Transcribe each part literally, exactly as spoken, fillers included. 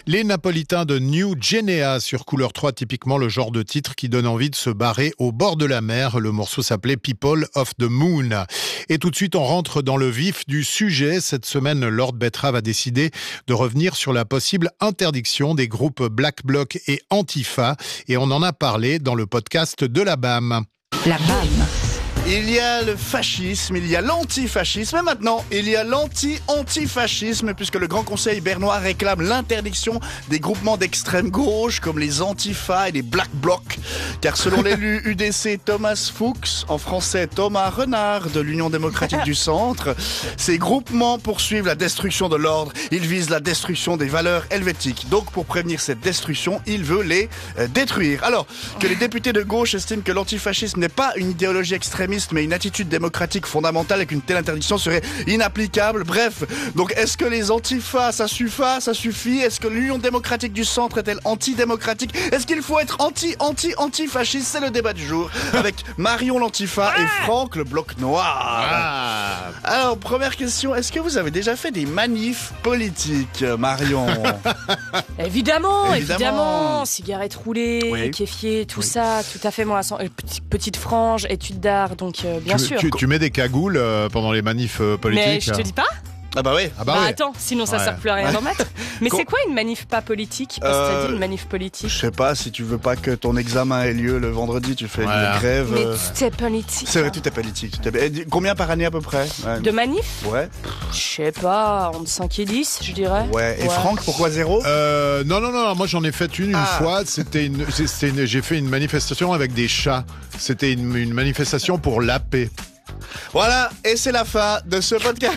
Les Napolitains de New Guinea sur Couleur trois, typiquement le genre de titre qui donne envie de se barrer au bord de la mer. Le morceau s'appelait People of the Moon. Et tout de suite, on rentre dans le vif du sujet. Cette semaine, Lord Betrave a décidé de revenir sur la possible interdiction des groupes Black Bloc et Antifa. Et on en a parlé dans le podcast de la B A M. La B A M. Il y a le fascisme, il y a l'antifascisme et maintenant il y a l'anti-antifascisme puisque le Grand Conseil bernois réclame l'interdiction des groupements d'extrême gauche comme les Antifa et les Black Bloc. Car selon l'élu U D C Thomas Fuchs, en français Thomas Renard de l'Union démocratique du Centre, ces groupements poursuivent la destruction de l'ordre, ils visent la destruction des valeurs helvétiques. Donc pour prévenir cette destruction, il veut les euh, détruire. Alors que les députés de gauche estiment que l'antifascisme n'est pas une idéologie extrémiste mais une attitude démocratique fondamentale et qu'une telle interdiction serait inapplicable. Bref, donc est-ce que les Antifa, ça suffit, ça suffit? Est-ce que l'Union démocratique du Centre est-elle antidémocratique? Est-ce qu'il faut être anti-anti-antifasciste? C'est le débat du jour avec Marion l'Antifa et Franck le Bloc Noir. Ah. Alors, première question, est-ce que vous avez déjà fait des manifs politiques, Marion? Évidemment, évidemment, Évidemment. Cigarette roulée, Oui. kéfier, tout Oui. ça, tout à fait. Moi, sans- euh, petite, petite frange, études d'art, donc euh, bien tu, sûr. tu, tu mets des cagoules euh, pendant les manifs euh, politiques? Mais je te dis pas. Ah bah oui. Ah bah, Bah, oui. attends, sinon ça Ouais. sert plus à rien d'en mettre. Mais Con- c'est quoi une manif pas politique? Parce que t'as Euh, dit une manif Je politique. sais pas, si tu veux pas que ton examen ait lieu le vendredi, tu fais Ouais. une grève. Mais euh, tout est politique. C'est vrai, hein. tout est politique. tout est- Et combien par année à peu près? Ouais. De manif? Ouais. Je sais pas, entre cinq et dix, je dirais. Ouais. Et Franck, pourquoi zéro? Euh, non, non, non, moi j'en ai fait une une Ah. fois. C'était une, c'est- c'était une- j'ai fait une manifestation avec des chats. C'était une, une manifestation pour la paix. Voilà, et c'est la fin de ce podcast.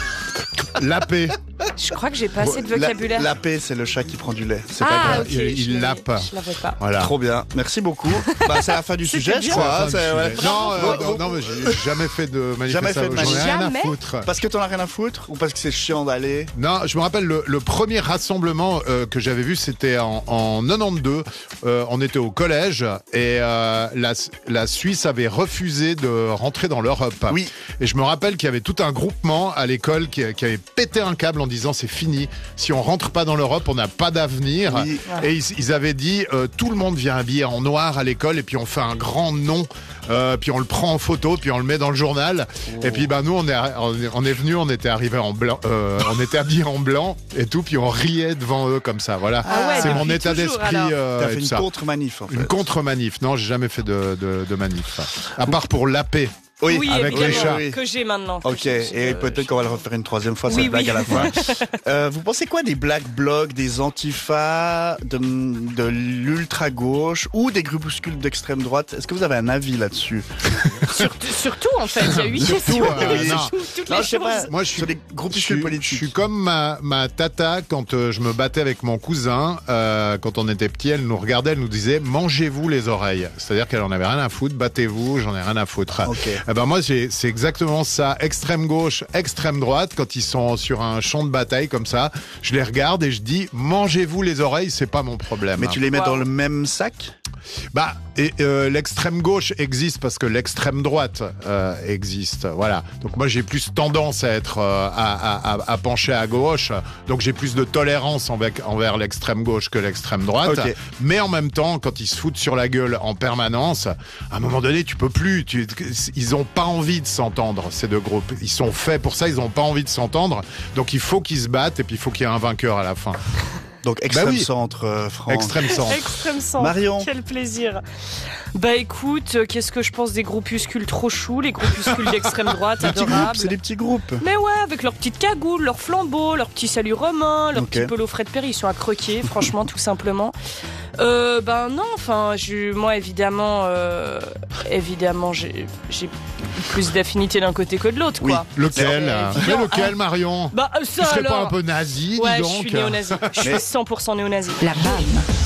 La paix. Je crois que j'ai pas assez de La- vocabulaire. La, paix, c'est le chat qui prend du lait. C'est pas Ah, grave. ok. Il- il je l'avais- lappe. Je l'avais pas. Voilà. Trop bien. Merci beaucoup. Bah, c'est la fin du C'était sujet, je bien. crois. hein, Enfin, c'est- je- ouais. Non, euh, Bon, non, bon. non, mais j'ai jamais fait de manifestation. Jamais fait de J'en ai manif. rien Jamais. à foutre. Parce que t'en as rien à foutre ou parce que c'est chiant d'aller? Non, je me rappelle le, le premier rassemblement euh, que j'avais vu, c'était en, en quatre-vingt-douze. Euh, on était au collège et euh, la, la Suisse avait refusé de rentrer dans l'Europe. Oui. Et je me rappelle qu'il y avait tout un groupement à l'école qui, qui avait pété un câble en disant c'est fini. Si on rentre pas dans l'Europe, on n'a pas d'avenir. Oui. Et ils, ils avaient dit euh, tout le monde vient habillé en noir à l'école et puis on fait un grand nom. Euh, puis on le prend en photo, puis on le met dans le journal. Et puis bah nous on est on est, on est venu, on était arrivé en blanc, euh, on était habillé en blanc et tout, puis on riait devant eux comme ça. Voilà, Ah ouais, c'est depuis mon état toujours, d'esprit. alors. euh, T'as et fait tout une ça. contre-manif, en fait. Une contre-manif. Non, j'ai jamais fait de, de, de manif. À part pour la paix. Oui, Oui, avec les évidemment, chats. que j'ai maintenant. que Ok, j'ai- et je- peut-être je- qu'on va le refaire une troisième fois, Oui, cette blague oui. à la fin. Euh, vous pensez quoi des Black Blocs, des Antifa, de, de l'ultra-gauche ou des groupuscules d'extrême droite? Est-ce que vous avez un avis là-dessus? Surtout, surtout, en fait, il y a huit Surtout, questions. euh, Il non. joue toutes Non, les je sais pas. choses. Moi, je suis Sur des Je groupuscules suis, politiques. je suis comme ma, ma tata quand euh, je me battais avec mon cousin. Euh, quand on était petit, elle nous regardait, elle nous disait mangez-vous les oreilles. C'est-à-dire qu'elle en avait rien à foutre. Battez-vous, j'en ai rien à foutre. Ok. Eh ben moi, j'ai- c'est exactement ça. Extrême gauche, extrême droite. Quand ils sont sur un champ de bataille comme ça, je les regarde et je dis mangez-vous les oreilles, c'est pas mon problème. Mais tu les mets Wow. dans le même sac? Bah, et, euh, l'extrême gauche existe parce que l'extrême droite euh, existe. Voilà. Donc moi j'ai plus tendance à être euh, à, à, à pencher à gauche. Donc j'ai plus de tolérance envers, envers l'extrême gauche que l'extrême droite. Ok. Mais en même temps, quand ils se foutent sur la gueule en permanence, à un moment donné tu peux plus. Tu, ils ont pas envie de s'entendre ces deux groupes. Ils sont faits pour ça. Ils ont pas envie de s'entendre. Donc il faut qu'ils se battent et puis il faut qu'il y ait un vainqueur à la fin. Donc extrême Bah oui. centre, euh, Franck. Extrême centre. Extrême centre. Marion. Quel plaisir. Bah écoute, euh, qu'est-ce que je pense des groupuscules trop choux, les groupuscules d'extrême droite, Des petits groupes, adorables. c'est des petits groupes. Mais ouais, avec leurs petites cagoules, leurs flambeaux, leurs petits saluts romains, leurs Ok. petits pelos Fred Perry, ils sont à croquer, franchement, tout simplement. Euh, ben non, enfin, je- moi évidemment, euh, évidemment, j'ai j'ai plus d'affinité d'un côté que de l'autre, Oui. quoi. Lequel C'est euh, évident. mais lequel, Marion? Bah euh, Tu ça serais alors. pas un peu nazi, Ouais, dis je donc. suis néo-nazi. Je suis Mais- cent pour cent néo-nazi. La B A M.